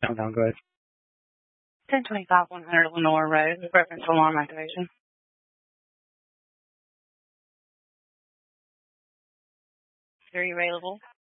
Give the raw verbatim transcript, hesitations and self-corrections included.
No, no, go ahead. ten twenty-five one hundred Lenore Road, reference alarm activation. Are you available?